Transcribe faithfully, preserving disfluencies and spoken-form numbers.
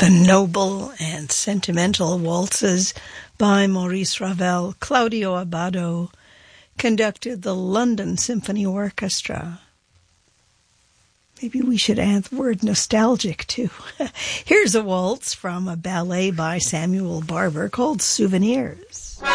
The noble and sentimental waltzes by Maurice Ravel. Claudio Abbado conducted the London Symphony Orchestra. Maybe we should add the word nostalgic, too. Here's a waltz from a ballet by Samuel Barber called Souvenirs.